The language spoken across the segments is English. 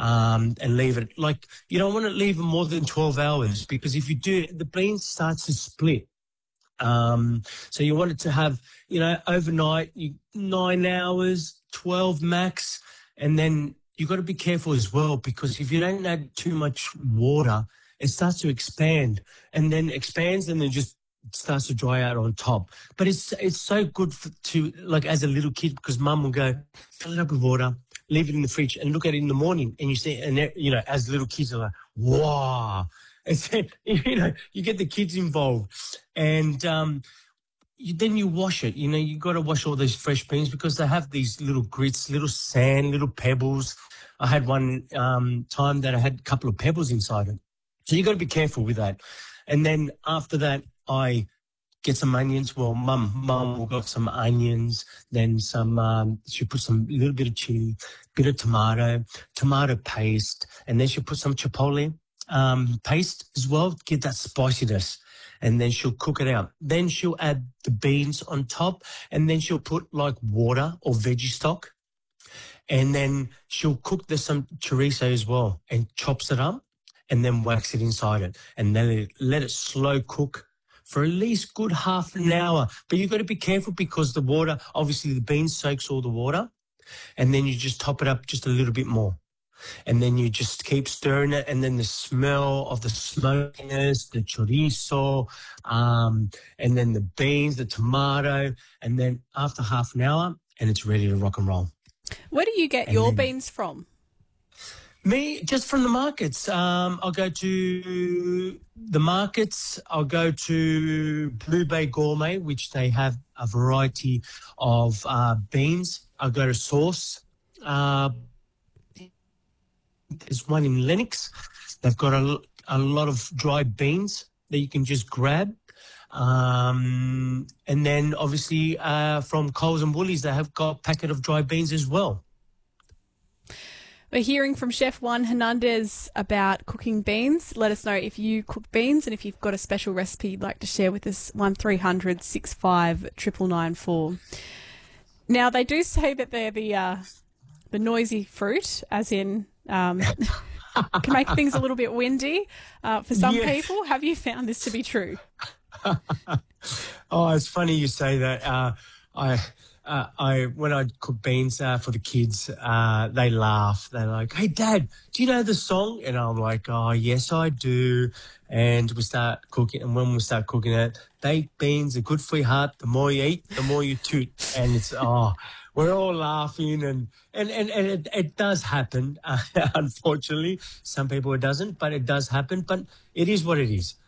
and leave it. Like, you don't want to leave it more than 12 hours because if you do, the beans starts to split. So you want it to have, overnight, 9 hours, 12 max, and then you got to be careful as well because if you don't add too much water, it starts to expand and then expands and then just starts to dry out on top. But it's so good to like as a little kid because mum will go fill it up with water, leave it in the fridge, and look at it in the morning, and you see, and as little kids are like, wow. And then, you get the kids involved, and then you wash it. You got to wash all these fresh beans because they have these little grits, little sand, little pebbles. I had one time that I had a couple of pebbles inside it. So you got to be careful with that. And then after that, I get some onions. Well, mum will got some onions, then she'll put some little bit of chili, bit of tomato paste, and then she'll put some chipotle paste as well, get that spiciness. And then she'll cook it out. Then she'll add the beans on top, and then she'll put like water or veggie stock. And then she'll cook some chorizo as well and chops it up and then wax it inside it. And then let it slow cook for at least good half an hour. But you've got to be careful because the water, obviously the beans soaks all the water, and then you just top it up just a little bit more. And then you just keep stirring it, and then the smell of the smokiness, the chorizo, and then the beans, the tomato, and then after half an hour, and it's ready to rock and roll. Where do you get your beans from? Me, just from the markets. I'll go to the markets. I'll go to Blue Bay Gourmet, which they have a variety of beans. I'll go to Source. There's one in Lennox. They've got a lot of dried beans that you can just grab. And then obviously from Coles and Woolies, they have got a packet of dried beans as well. We're hearing from Chef Juan Hernandez about cooking beans. Let us know if you cook beans and if you've got a special recipe you'd like to share with us, 1300 65 994. Now, they do say that they're the noisy fruit, as in can make things a little bit windy for some people. Have you found this to be true? Oh, it's funny you say that. When I cook beans for the kids, they laugh. They're like, "Hey, Dad, do you know the song?" And I'm like, "Oh, yes, I do." And we start cooking, and when we start cooking it, baked beans are good for your heart. The more you eat, the more you toot. And it's we're all laughing, and it does happen. Unfortunately, some people it doesn't, but it does happen. But it is what it is.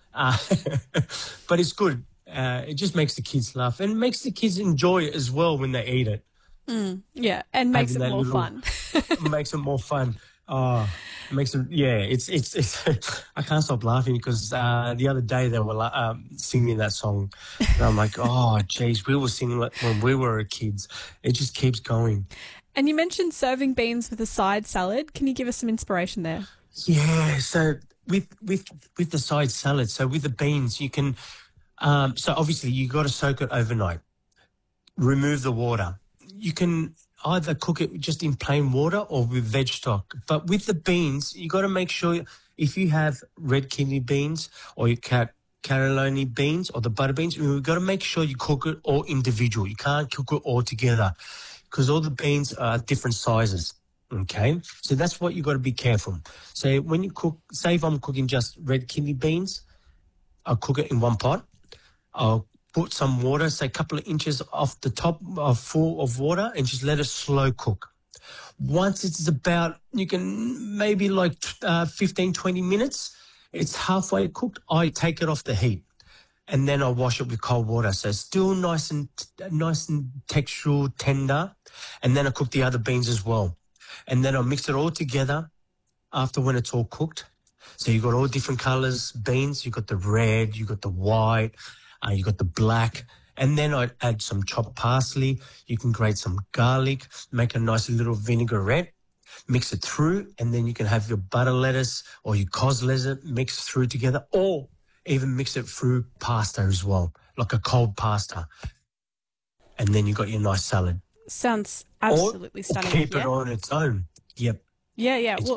But it's good. It just makes the kids laugh and makes the kids enjoy it as well when they eat it. Yeah, and makes it more fun. Makes it more fun. Makes it, it's I can't stop laughing because the other day they were singing that song. And I'm like, oh, geez, we were singing it when we were kids. It just keeps going. And you mentioned serving beans with a side salad. Can you give us some inspiration there? Yeah, so with the side salad, so with the beans, you can... so obviously you got to soak it overnight. Remove the water. You can either cook it just in plain water or with veg stock. But with the beans, you got to make sure if you have red kidney beans or your Carolina beans or the butter beans, you've got to make sure you cook it all individual. You can't cook it all together because all the beans are different sizes. Okay, so that's what you got to be careful. So when you cook, say if I'm cooking just red kidney beans, I'll cook it in one pot. I'll put some water, say a couple of inches off the top full of water, and just let it slow cook. Once it's about, you can maybe like 15, 20 minutes, it's halfway cooked, I take it off the heat. And then I'll wash it with cold water. So it's still nice and textural, tender. And then I cook the other beans as well. And then I'll mix it all together after when it's all cooked. So you've got all different colors, beans. You've got the red, you've got the white, you got the black, and then I'd add some chopped parsley. You can grate some garlic, make a nice little vinaigrette, mix it through, and then you can have your butter lettuce or your cos lettuce mixed through together, or even mix it through pasta as well, like a cold pasta. And then you got your nice salad. Sounds absolutely stunning. Or keep it on its own. Yep. Yeah. It's